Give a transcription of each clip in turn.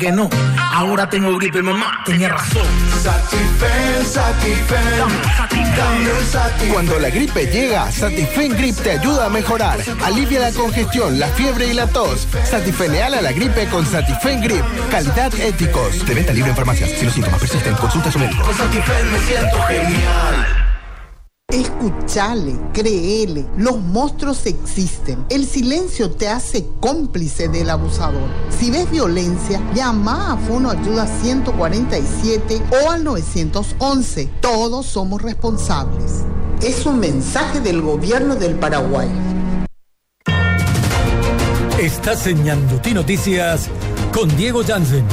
que no. Ahora tengo gripe, mamá, tenía razón. Satifen, dame el Satifen. Cuando la gripe llega, Satifen Grip te ayuda a mejorar. Alivia la congestión, la fiebre y la tos. Satifeneala a la gripe con Satifen Grip. Calidad Éticos. De venta libre en farmacias. Si los síntomas persisten, consulta a su médico. Con Satifen me siento genial. Escuchale, créele, los monstruos existen. El silencio te hace cómplice del abusador. Si ves violencia, llama a Fono Ayuda 147 o al 911. Todos somos responsables. Es un mensaje del gobierno del Paraguay. Estás en Ñandutí Noticias con Diego Jansen.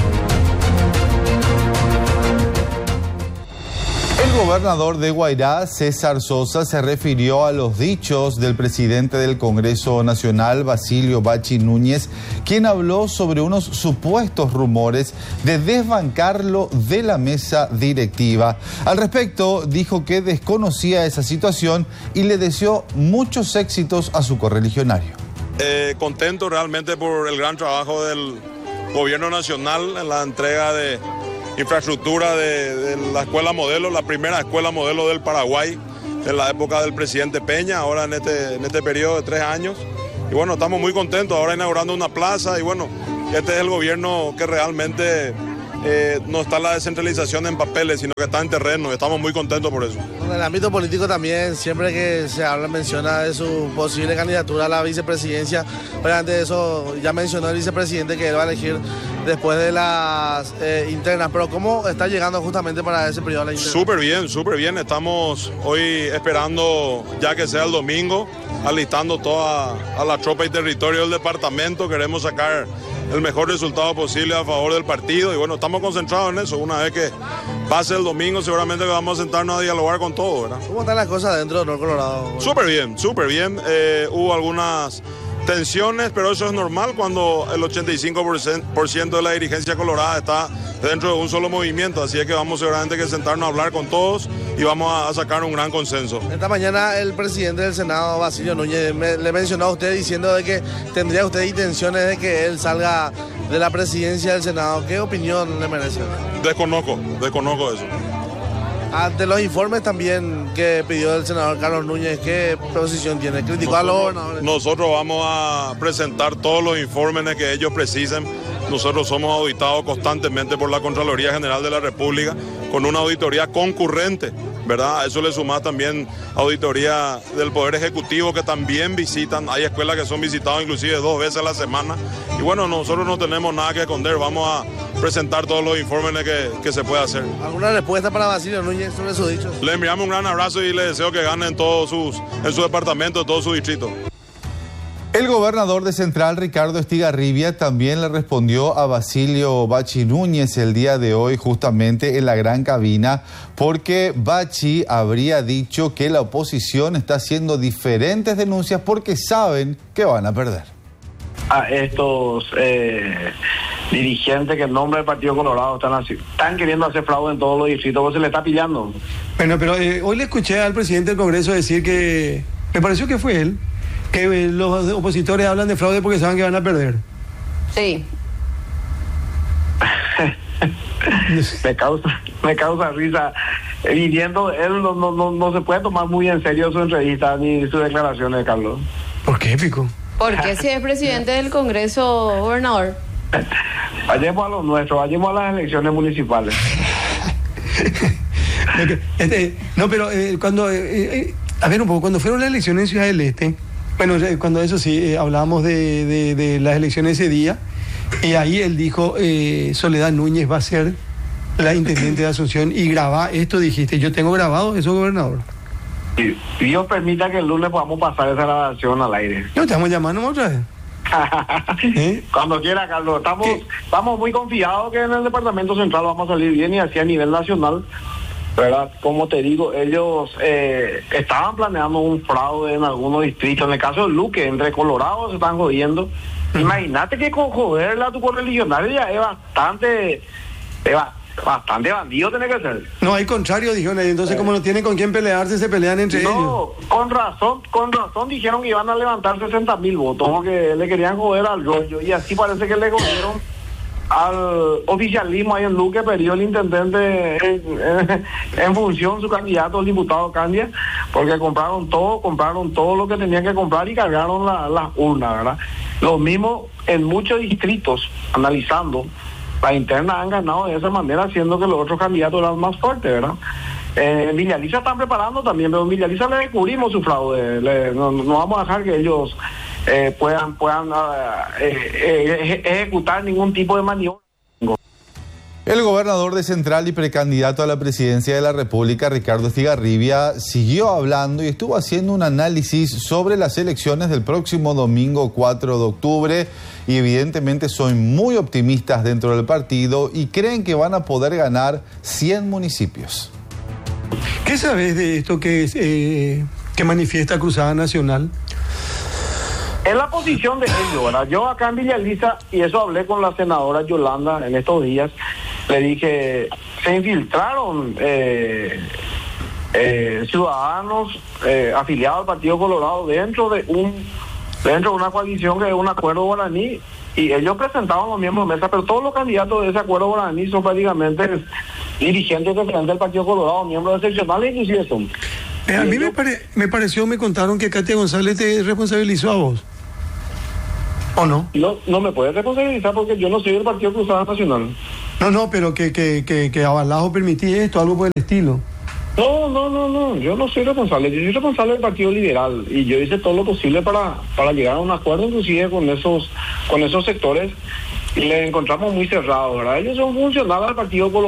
El gobernador de Guairá, César Sosa, se refirió a los dichos del presidente del Congreso Nacional, Basilio Bachi Núñez, quien habló sobre unos supuestos rumores de desbancarlo de la mesa directiva. Al respecto, dijo que desconocía esa situación y le deseó muchos éxitos a su correligionario. Contento realmente por el gran trabajo del gobierno nacional en la entrega de infraestructura de la escuela modelo, la primera escuela modelo del Paraguay, en la época del presidente Peña, ahora en este periodo de 3 años. Y bueno, estamos muy contentos, ahora inaugurando una plaza y bueno, este es el gobierno que realmente no está la descentralización en papeles, sino que está en terreno, y estamos muy contentos por eso. En el ámbito político también, siempre que se habla, menciona de su posible candidatura a la vicepresidencia. Obviamente de eso ya mencionó el vicepresidente que él va a elegir después de las internas, pero ¿cómo está llegando justamente para ese periodo de la interna? Súper bien, estamos hoy esperando ya que sea el domingo, alistando toda a la tropa y territorio del departamento, queremos sacar el mejor resultado posible a favor del partido y bueno, estamos concentrados en eso. Una vez que pase el domingo seguramente vamos a sentarnos a dialogar con todo, ¿verdad? ¿Cómo están las cosas dentro de Norte Colorado? Súper bien. Hubo algunas tensiones, pero eso es normal cuando el 85% de la dirigencia colorada está dentro de un solo movimiento, así es que vamos seguramente que sentarnos a hablar con todos y vamos a sacar un gran consenso. Esta mañana el presidente del Senado, Basilio Núñez, le mencionó a usted diciendo de que tendría usted intenciones de que él salga de la presidencia del Senado. ¿Qué opinión le merece? Desconozco eso. Ante los informes también que pidió el senador Carlos Núñez, ¿qué posición tiene? ¿Criticó a los gobernadores? Nosotros vamos a presentar todos los informes que ellos precisen. Nosotros somos auditados constantemente por la Contraloría General de la República con una auditoría concurrente, ¿verdad? A eso le suma también auditoría del Poder Ejecutivo que también visitan. Hay escuelas que son visitadas inclusive 2 veces a la semana. Y bueno, nosotros no tenemos nada que esconder, vamos a presentar todos los informes que se pueda hacer. ¿Alguna respuesta para Basilio Núñez sobre sus dichos? Le enviamos un gran abrazo y le deseo que gane en su departamento, en todo su distrito. El gobernador de Central, Ricardo Estigarribia, también le respondió a Basilio Bachi Núñez el día de hoy justamente en la gran cabina porque Bachi habría dicho que la oposición está haciendo diferentes denuncias porque saben que van a perder. A estos dirigentes que en nombre del Partido Colorado están queriendo hacer fraude en todos los distritos, pues se le está pillando. Bueno, pero hoy le escuché al presidente del Congreso decir que, me pareció que fue él, que los opositores hablan de fraude porque saben que van a perder. Sí. me causa risa. Viniendo, él no se puede tomar muy en serio su entrevista ni sus declaraciones, Carlos. ¿Por qué, Pico? Porque si es presidente del Congreso, gobernador. Vayamos a lo nuestro, vayamos a las elecciones municipales. No, pero cuando... a ver un poco, cuando fueron las elecciones en Ciudad del Este, bueno, cuando eso sí, hablábamos de las elecciones ese día, y ahí él dijo, Soledad Núñez va a ser la intendente de Asunción, y graba esto, dijiste, yo tengo grabado eso, gobernador. Dios permita que el lunes podamos pasar esa grabación al aire. No, estamos llamando otra vez. Cuando quiera, Carlos. Estamos muy confiados que en el Departamento Central vamos a salir bien y así a nivel nacional, ¿verdad? Como te digo, ellos estaban planeando un fraude en algunos distritos. En el caso de Luque, entre Colorado se están jodiendo. Imagínate que con joderle a tu correligionario ya es bastante bandido tiene que ser. No, hay contrario, dijeron, entonces como no tienen con quién pelearse, se pelean entre ellos. No, con razón dijeron que iban a levantar 60,000 votos, porque le querían joder al rollo, y así parece que le cogieron al oficialismo ahí en Luque, perdió el intendente en función su candidato, el diputado Candia, porque compraron todo lo que tenían que comprar y cargaron las urnas, ¿verdad? Lo mismo en muchos distritos, analizando, las internas han ganado de esa manera, haciendo que los otros candidatos eran más fuertes, ¿verdad? En Villa Aliza están preparando también, pero en Villa Aliza le descubrimos su fraude, no vamos a dejar que ellos puedan ejecutar ningún tipo de maniobra. El gobernador de Central y precandidato a la presidencia de la República, Ricardo Estigarribia, siguió hablando y estuvo haciendo un análisis sobre las elecciones del próximo domingo 4 de octubre y evidentemente son muy optimistas dentro del partido y creen que van a poder ganar 100 municipios. ¿Qué sabes de esto que manifiesta Cruzada Nacional? Es la posición de ellos, ¿verdad? Yo acá en Villa Aliza, y eso hablé con la senadora Yolanda en estos días, le dije, se infiltraron ciudadanos afiliados al Partido Colorado dentro de una coalición que es un acuerdo guaraní, y ellos presentaban los miembros de mesa, pero todos los candidatos de ese acuerdo guaraní son prácticamente dirigentes del Partido Colorado, miembros excepcionales, inclusive son. A mí me contaron que Katia González te responsabilizó a vos. ¿O no? No me puedes responsabilizar porque yo no soy del Partido Cruzada Nacional. No, pero que avalás o permitís esto, algo por el estilo. No, yo no soy responsable, yo soy responsable del Partido Liberal y yo hice todo lo posible para llegar a un acuerdo inclusive con esos sectores y les encontramos muy cerrados, ¿verdad? Ellos son funcionales del Partido Colorado.